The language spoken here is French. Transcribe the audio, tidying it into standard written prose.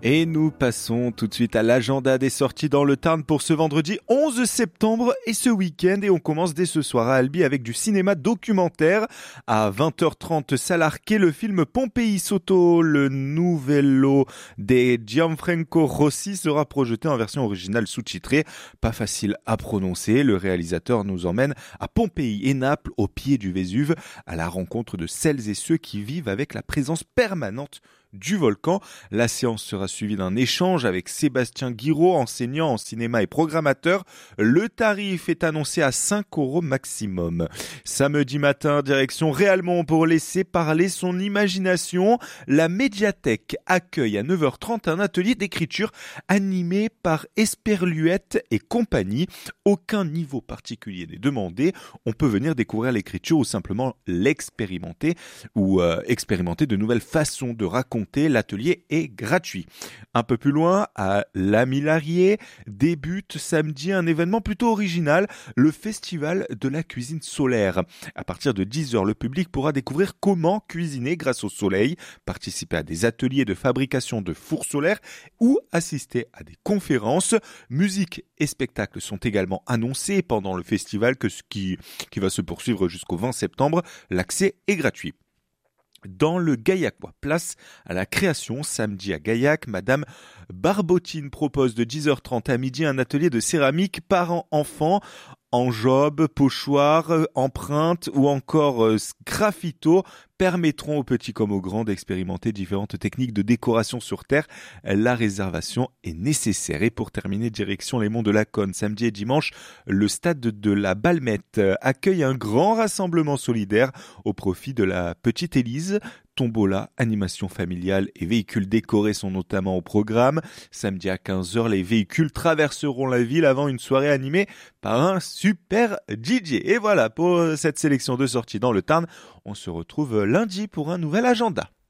Et nous passons tout de suite à l'agenda des sorties dans le Tarn pour ce vendredi 11 septembre et ce week-end. Et on commence dès ce soir à Albi avec du cinéma documentaire. À 20h30, salle Arquet, le film Pompei Sotto, le Novello de Gianfranco Rossi sera projeté en version originale sous-titrée. Pas facile à prononcer, le réalisateur nous emmène à Pompéi et Naples, au pied du Vésuve, à la rencontre de celles et ceux qui vivent avec la présence permanente du volcan. La séance sera suivie d'un échange avec Sébastien Guiraud, enseignant en cinéma et programmateur. Le tarif est annoncé à 5 € maximum. Samedi matin, direction Réalmont pour laisser parler son imagination. La médiathèque accueille à 9h30 un atelier d'écriture animé par Esperluette et compagnie. Aucun niveau particulier n'est demandé. On peut venir découvrir l'écriture ou simplement l'expérimenter ou expérimenter de nouvelles façons de raconter. L'atelier est gratuit. Un peu plus loin, à La Millarié, débute samedi un événement plutôt original, le festival de la cuisine solaire. À partir de 10h, le public pourra découvrir comment cuisiner grâce au soleil, participer à des ateliers de fabrication de fours solaires ou assister à des conférences. Musique et spectacles sont également annoncés pendant le festival qui va se poursuivre jusqu'au 20 septembre. L'accès est gratuit. Dans le Gaillacois, place à la création, samedi à Gaillac, Madame Barbotine propose de 10h30 à midi un atelier de céramique parents-enfants, enjobes, pochoirs, empreintes ou encore graffito permettront aux petits comme aux grands d'expérimenter différentes techniques de décoration sur terre. La réservation est nécessaire. Et pour terminer, direction les Monts de la Conne, samedi et dimanche, le stade de la Balmette accueille un grand rassemblement solidaire au profit de la Petite Élise. Tombola, animation familiale et véhicules décorés sont notamment au programme. Samedi à 15h, les véhicules traverseront la ville avant une soirée animée par un super DJ. Et voilà pour cette sélection de sorties dans le Tarn. On se retrouve lundi pour un nouvel agenda.